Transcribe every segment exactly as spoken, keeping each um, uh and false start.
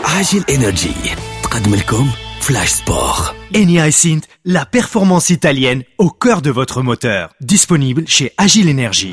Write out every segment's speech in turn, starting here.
عاجل إنرجي تقدم لكم Flash Sport. Eni iSynth, la performance italienne au cœur de votre moteur. Disponible chez Agile Energy.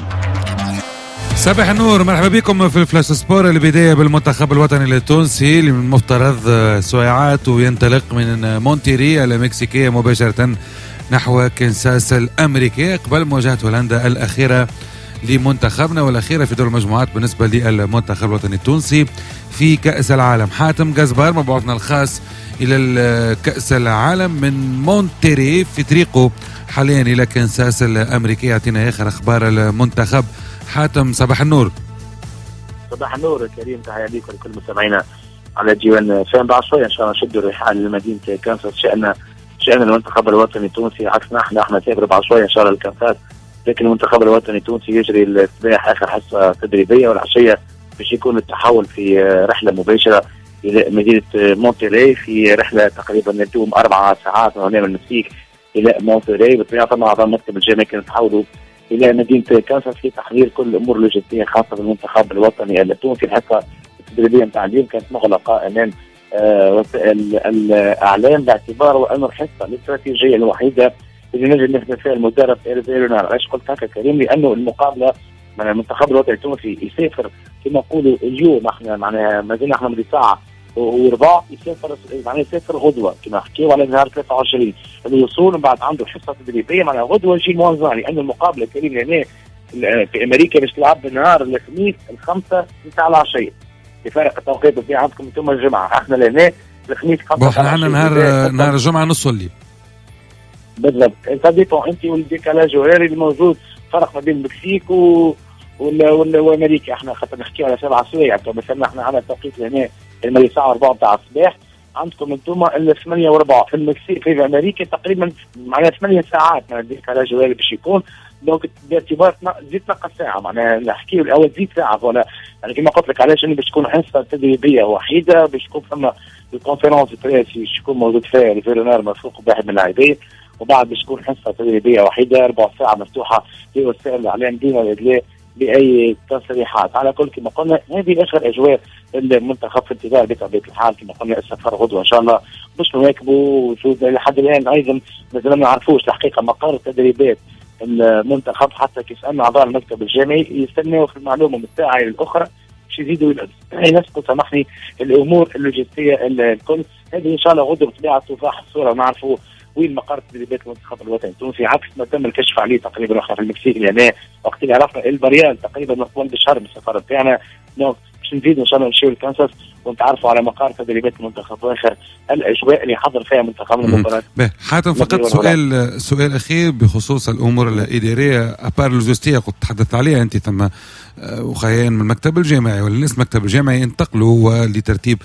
صباح النور، مرحبا بكم في الفلاش سبور. البداية بالمنتخب الوطني التونسي اللي من المفترض ساعات وينطلق من مونتيري المكسيكية مباشرة نحو كنساس الأمريكية قبل مواجهة هولندا الأخيرة لمنتخبنا والأخيرة في دور المجموعات بالنسبة للمنتخب الوطني التونسي في كأس العالم. حاتم جزبار مبعوثنا الخاص إلى كأس العالم من مونتيري في طريقه حاليا إلى كنساس الأمريكية. يعطينا آخر أخبار المنتخب. حاتم صباح النور. صباح النور كريم، تحية ليكم ولكل مستمعينا على جيوان فان. بعد شوية إن شاء الله نشدوا الرحال لمدينة كنساس شأن شأن المنتخب الوطني التونسي. عكسنا احنا احنا سافر بعد شوية إن شاء الله لكنساس، لكن المنتخب الوطني التونسي يجري الصباح آخر حصة تدريبية والعشية باش يكون التحول في رحلة مباشرة إلى مدينة مونتيري في رحلة تقريبا تدوم أربع ساعات من هنا من المكسيك إلى مونتيري. بالطبيعة مع أعضاء المكتب الجامعي كانوا يتحولوا إلى مدينة كنساس في تحضير كل الأمور اللوجستية خاصة بالمنتخب الوطني التونسي. الحصة التدريبية نتاع اليوم كانت مغلقة أمام آه وسائل الإعلام باعتباره أنه الحصة الاستراتيجية الوحيدة اللي نجم نخدم فيها المدرب إيرفي رونار. علاش قلت هكا كريم؟ لأنه المقابلة مع المنتخب الوطني التونسي يسافر كما نقولوا اليوم، احنا معناها ما زلنا احنا من ساعة وربع، يسافر معناها يسافر غدوة كما حكيوا على نهار ثلاثة وعشرين الوصول، ومن بعد عنده حصة تدريبية معناها غدوة يجي موزع. لأن المقابلة كريم هنا في أمريكا باش تلعب بالنهار الخميس الخمسة نتاع العشية بفارق التوقيت في عندكم انتم الجمعة، احنا لهنا الخميس خمسة. احنا عندنا نهار نهار الجمعة نص الليل بالضبط. انت ديبون انت والديكالاج هوري الموجود، فرق ما بين المكسيك و ولا ولا وامريكا. احنا خاطر نحكيو على سبع سوايع مثلا، احنا على توقيت هنا المالي ساعه أربعة تاع الصباح، عندكم انتم الا ثمانية وربع في المكسيك. في امريكا تقريبا معناها ثمانية ساعات مع الديكالاج هوري باش يكون، دونك باعتبار زيد نقص ساعه معناها نحكيو الاول زيد ساعه ولا يعني كما قلت لك. علاش؟ باش تكون حصه تدريبيه وحيده، باش تكون ثم الكونفرنس بريس باش يكون موجود فيها الفيرونار مرفوق بواحد من اللاعبين، وبعد باش تكون حصه تدريبيه وحيده ربع ساعه مفتوحه في وسائل الاعلام دون الادلاء باي تصريحات. على كل كما قلنا هذه اخر اجواء المنتخب في انتظار بطبيعه الحال كما قلنا السفر غدوه ان شاء الله باش نواكبوا. لحد الان ايضا مازال ما نعرفوش الحقيقه مقر تدريبات المنتخب، حتى كيف ان اعضاء المكتب الجامعي يستناوا في المعلومه من الساعه الى الاخرى باش يزيدوا ينسقوا سامحني الامور اللوجستيه الكل. هذه ان شاء الله غدوه بطبيعه توضح الصوره ونعرفوا وين مقر تدريبات المنتخب الوطني التونسي، عكس ما تم الكشف عليه تقريبا احنا في المكسيك. يعني وقت اللي عرفنا البريال تقريبا مقبول بشهر من السفاره تاعنا، دونك باش نزيدوا ان شاء الله نمشيو لكنساس ونتعرفوا على مقر تدريبات المنتخب واخر الاجواء اللي حضر فيها منتخبنا المباراه. حاتم فقط سؤال سؤال اخير بخصوص الامور الاداريه ابار اللوجستيه قد تحدثت عليها انت، ثم وخيان من المكتب الجامعي والناس المكتب الجامعي انتقلوا لترتيب